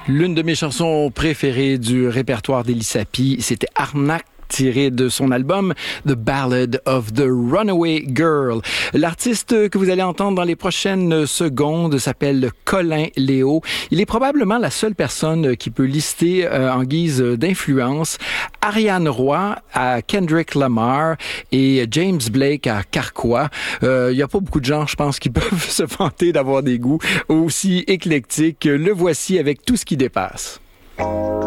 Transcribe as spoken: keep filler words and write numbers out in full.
L'une de mes chansons préférées du répertoire d'Elie Sapi, c'était Arnaque, tiré de son album The Ballad of the Runaway Girl. L'artiste que vous allez entendre dans les prochaines secondes s'appelle Colin Léo. Il est probablement la seule personne qui peut lister euh, en guise d'influence Ariane Roy à Kendrick Lamar et James Blake à Carquois. Il euh, n'y a pas beaucoup de gens, je pense, qui peuvent se vanter d'avoir des goûts aussi éclectiques. Le voici avec Tout ce qui dépasse.